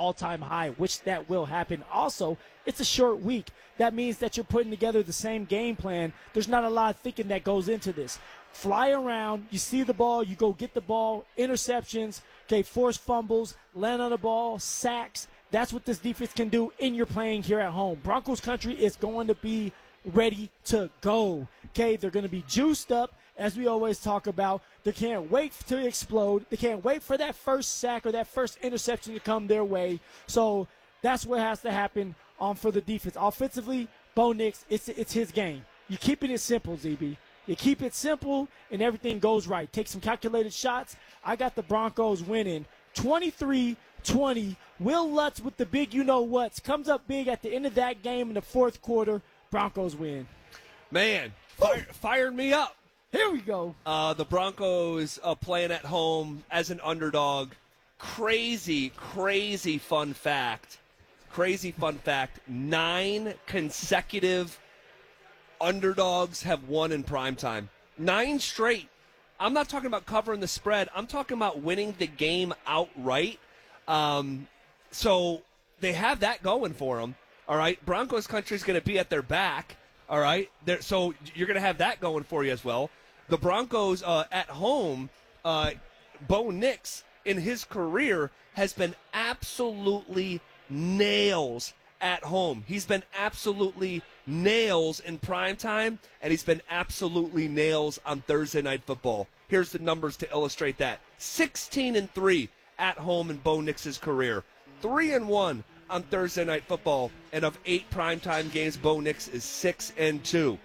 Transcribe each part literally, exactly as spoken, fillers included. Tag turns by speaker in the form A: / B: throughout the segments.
A: all-time high, which that will happen. Also, it's a short week. That means that you're putting together the same game plan. There's not a lot of thinking that goes into this. Fly around, you see the ball, you go get the ball, interceptions, okay, forced fumbles, land on the ball, sacks. That's what this defense can do, and you're playing here at home. Broncos country is going to be ready to go. Okay, they're going to be juiced up, as we always talk about. They can't wait to explode. They can't wait for that first sack or that first interception to come their way. So that's what has to happen um, for the defense. Offensively, Bo Nix, it's, it's his game. You're keeping it simple, Z B. You keep it simple, and everything goes right. Take some calculated shots. I got the Broncos winning twenty-three twenty. Will Lutz with the big you-know-whats comes up big at the end of that game in the fourth quarter. Broncos win.
B: Man, fire, fired me up.
A: Here we go.
B: Uh, the Broncos uh, playing at home as an underdog. Crazy, crazy fun fact. Crazy fun fact. Nine consecutive underdogs have won in primetime. Nine straight. I'm not talking about covering the spread. I'm talking about winning the game outright. Um, so they have that going for them. All right. Broncos country is going to be at their back. All right. They're, so you're going to have that going for you as well. The Broncos uh, at home, uh, Bo Nix in his career has been absolutely nails at home. He's been absolutely nails in primetime, and he's been absolutely nails on Thursday Night Football. Here's the numbers to illustrate that. sixteen and three at home in Bo Nix's career. three and one on Thursday Night Football, and of eight primetime games, Bo Nix is six and two.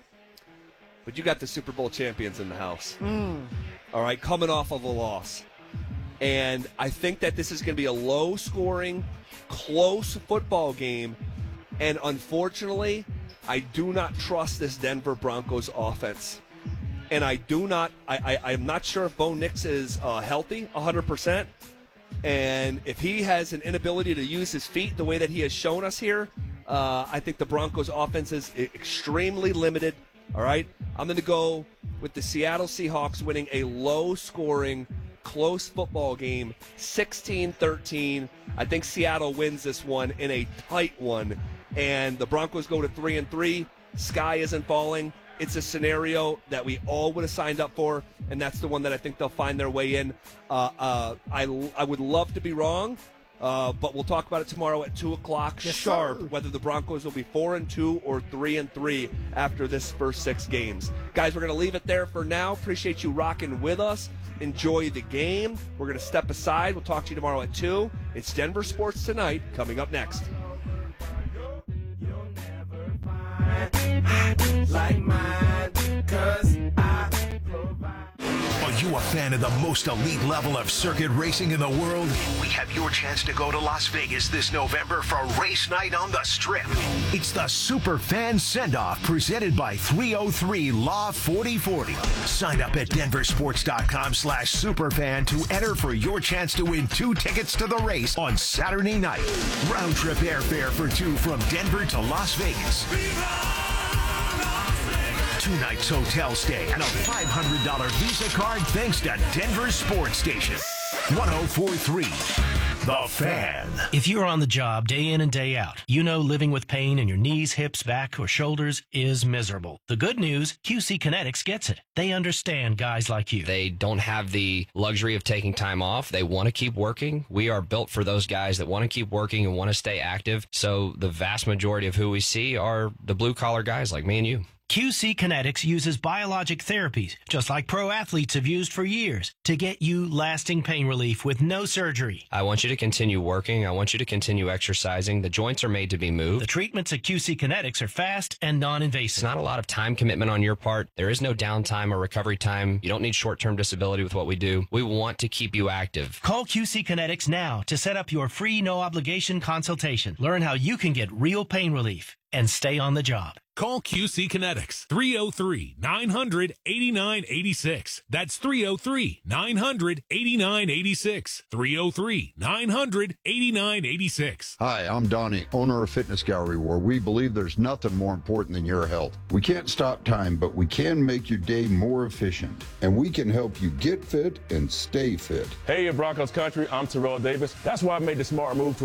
B: But you got the Super Bowl champions in the house.
A: Mm.
B: All right, coming off of a loss. And I think that this is going to be a low-scoring, close football game. And unfortunately, I do not trust this Denver Broncos offense. And I do not, I, I, I'm not sure if Bo Nix is uh, healthy one hundred percent. And if he has an inability to use his feet the way that he has shown us here, uh, I think the Broncos offense is extremely limited. All right, I'm going to go with the Seattle Seahawks winning a low-scoring, close football game, sixteen thirteen. I think Seattle wins this one in a tight one, and the Broncos go to three and three. Sky isn't falling. It's a scenario that we all would have signed up for, and that's the one that I think they'll find their way in. Uh, uh, I I would love to be wrong. Uh, but we'll talk about it tomorrow at two o'clock
A: yes,
B: sharp,
A: sir.
B: Whether the Broncos will be four and two or three and three after this first six games. Guys, we're going to leave it there for now. Appreciate you rocking with us. Enjoy the game. We're going to step aside. We'll talk to you tomorrow at two. It's Denver Sports Tonight coming up next.
C: You'll never find like mine, 'cause I provide.
D: Are you a fan of the most elite level of circuit racing in the world? We have your chance to go to Las Vegas this November for race night on the Strip. It's the Super Fan Send-Off presented by three oh three Law forty forty. Sign up at denversports.com slash superfan to enter for your chance to win two tickets to the race on Saturday night. Round trip airfare for two from Denver to Las Vegas. Two nights hotel stay and a five hundred dollars Visa card thanks to Denver Sports Station. one oh four point three The Fan.
E: If you're on the job day in and day out, you know living with pain in your knees, hips, back, or shoulders is miserable. The good news, Q C Kinetics gets it. They understand guys like you.
F: They don't have the luxury of taking time off. They want to keep working. We are built for those guys that want to keep working and want to stay active. So the vast majority of who we see are the blue-collar guys like me and you.
E: Q C Kinetics uses biologic therapies, just like pro athletes have used for years, to get you lasting pain relief with no surgery.
F: I want you to continue working. I want you to continue exercising. The joints are made to be moved.
E: The treatments at Q C Kinetics are fast and non-invasive.
F: It's not a lot of time commitment on your part. There is no downtime or recovery time. You don't need short-term disability with what we do. We want to keep you active.
E: Call Q C Kinetics now to set up your free no-obligation consultation. Learn how you can get real pain relief and stay on the job.
G: Call Q C Kinetics, three oh three, nine hundred, eighty-nine eighty-six. That's three oh three, nine hundred, eighty-nine eighty-six. three oh three, nine hundred, eighty-nine eighty-six.
H: Hi, I'm Donnie, owner of Fitness Gallery, where we believe there's nothing more important than your health. We can't stop time, but we can make your day more efficient. And we can help you get fit and stay fit.
I: Hey, Broncos country, I'm Terrell Davis. That's why I made the smart move to